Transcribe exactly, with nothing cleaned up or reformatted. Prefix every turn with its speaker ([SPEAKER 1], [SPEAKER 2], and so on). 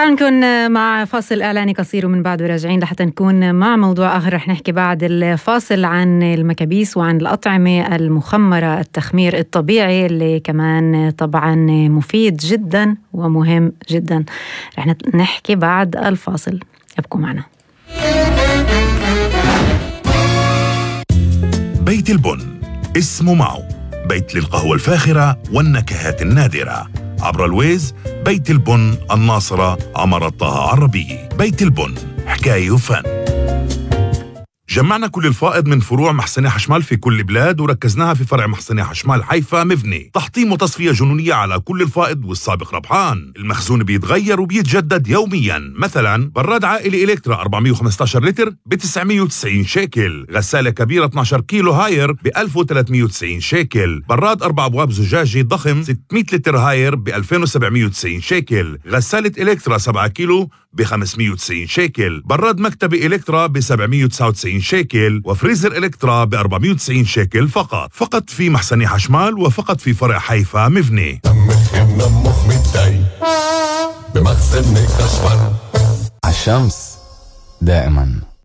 [SPEAKER 1] رجعنا نكون مع فاصل إعلاني قصير ومن بعد راجعين لحتى نكون مع موضوع آخر. رح نحكي بعد الفاصل عن المكابيس وعن الأطعمة المخمرة، التخمير الطبيعي اللي كمان طبعا مفيد جدا ومهم جدا. رح نحكي بعد الفاصل، ابقوا معنا.
[SPEAKER 2] بيت البن اسمه معه، بيت للقهوة الفاخرة والنكهات النادرة. عبر الويز بيت البن الناصرة عمر طه عربي. بيت البن حكاية وفن. جمعنا كل الفائض من فروع محسنة حشمال في كل بلاد وركزناها في فرع محسنة حشمال حيفا مفني. تحطيم وتصفية جنونية على كل الفائض والسابق ربحان. المخزون بيتغير وبيتجدد يوميا. مثلا براد عائلي إلكترا أربعمية وخمسة عشر لتر ب تسعمية وتسعين شيكل، غسالة كبيرة اثني عشر كيلو هاير ب ألف وثلاثمية وتسعين شيكل، براد أربع أبواب زجاجي ضخم ستمية لتر هاير ب ألفين وسبعمية وتسعين شيكل، غسالة إلكترا سبعة كيلو ب خمسمية وتسعين شيكل، براد مكتبي إلكترا ب سبعمية وتسعة وتسعين شيكل، وفريزر إلكترا ب أربعمية وتسعين شيكل فقط. فقط في محسنة حشمال وفقط في فرع حيفا مفني.
[SPEAKER 3] بمخزن حشمال. عالشمس دائما.